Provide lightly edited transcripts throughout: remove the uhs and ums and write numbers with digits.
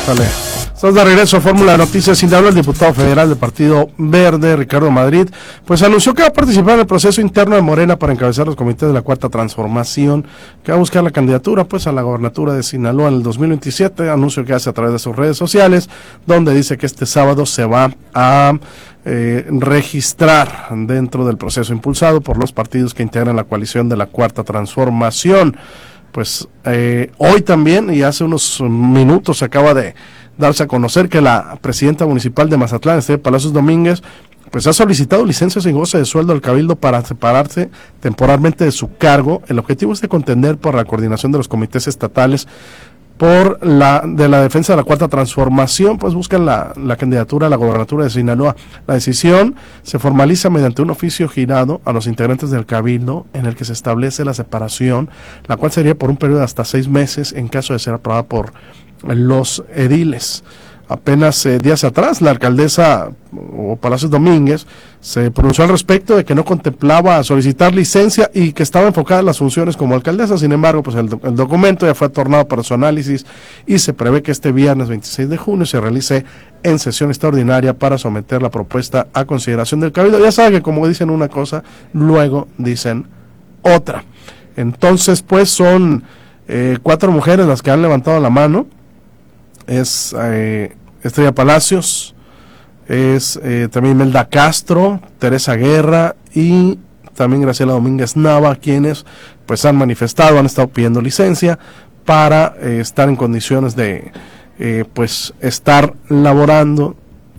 Sale. Estamos de regreso a Fórmula Noticias. Sinaloa. El diputado federal del Partido Verde, Ricardo Madrid, pues anunció que va a participar en el proceso interno de Morena para encabezar los comités de la Cuarta Transformación, que va a buscar la candidatura pues a la gobernatura de Sinaloa en el 2027, anuncio que hace a través de sus redes sociales, donde dice que este sábado se va a registrar dentro del proceso impulsado por los partidos que integran la coalición de la Cuarta Transformación. Pues hoy también, y hace unos minutos, acaba de darse a conocer que la presidenta municipal de Mazatlán, Estrella Palacios Domínguez, pues ha solicitado licencia sin goce de sueldo al Cabildo para separarse temporalmente de su cargo. El objetivo es de contender por la coordinación de los comités estatales por la defensa de la Cuarta Transformación, pues buscan la candidatura a la gobernatura de Sinaloa. La decisión se formaliza mediante un oficio girado a los integrantes del Cabildo en el que se establece la separación, la cual sería por un periodo de hasta 6 meses en caso de ser aprobada por los ediles. Apenas días atrás, la alcaldesa o Palacios Domínguez se pronunció al respecto de que no contemplaba solicitar licencia y que estaba enfocada en las funciones como alcaldesa. Sin embargo, pues el documento ya fue tornado para su análisis y se prevé que este viernes 26 de junio se realice en sesión extraordinaria para someter la propuesta a consideración del Cabildo. Ya saben que como dicen una cosa, luego dicen otra. Entonces, pues son 4 mujeres las que han levantado la mano. Es Estrella Palacios, es también Imelda Castro, Teresa Guerra y también Graciela Domínguez Nava, quienes pues han manifestado, han estado pidiendo licencia para estar en condiciones de pues estar laborando,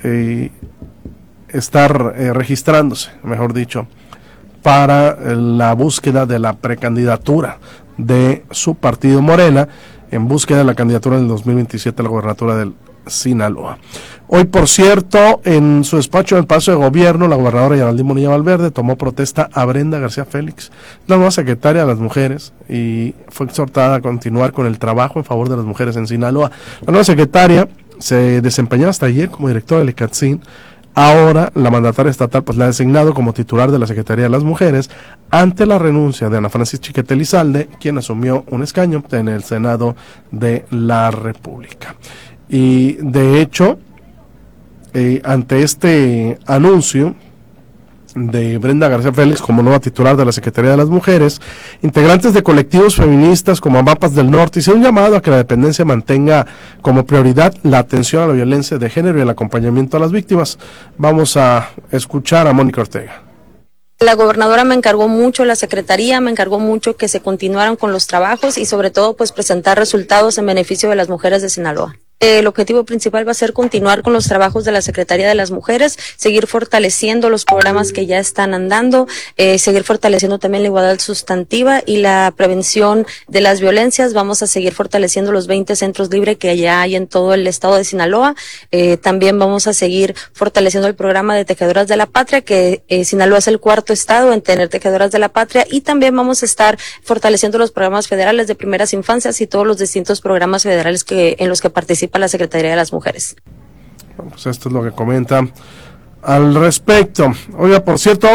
estar registrándose, mejor dicho, para la búsqueda de la precandidatura de su partido Morena, en búsqueda de la candidatura del 2027 a la gobernatura del Sinaloa. Hoy, por cierto, en su despacho en el Palacio de Gobierno, la gobernadora Geraldine Bonilla Valverde tomó protesta a Brenda García Félix, la nueva secretaria de las mujeres, y fue exhortada a continuar con el trabajo en favor de las mujeres en Sinaloa. La nueva secretaria se desempeñó hasta ayer como directora del ICATSIN. Ahora la mandataria estatal pues la ha designado como titular de la Secretaría de las Mujeres ante la renuncia de Ana Francis Chiquete Elizalde, quien asumió un escaño en el Senado de la República. Y de hecho, ante este anuncio de Brenda García Félix como nueva titular de la Secretaría de las Mujeres, integrantes de colectivos feministas como Amapas del Norte hicieron un llamado a que la dependencia mantenga como prioridad la atención a la violencia de género y el acompañamiento a las víctimas. Vamos a escuchar a Mónica Ortega. La gobernadora me encargó mucho, la secretaría me encargó mucho que se continuaran con los trabajos y sobre todo pues presentar resultados en beneficio de las mujeres de Sinaloa. El objetivo principal va a ser continuar con los trabajos de la Secretaría de las Mujeres, seguir fortaleciendo los programas que ya están andando, seguir fortaleciendo también la igualdad sustantiva y la prevención de las violencias. Vamos a seguir fortaleciendo los 20 centros libres que ya hay en todo el estado de Sinaloa. También vamos a seguir fortaleciendo el programa de Tejedoras de la Patria, que Sinaloa es el 4º estado en tener Tejedoras de la Patria, y también vamos a estar fortaleciendo los programas federales de primeras infancias y todos los distintos programas federales en los que participa la Secretaría de las Mujeres. Bueno, pues esto es lo que comenta al respecto. Oiga, por cierto,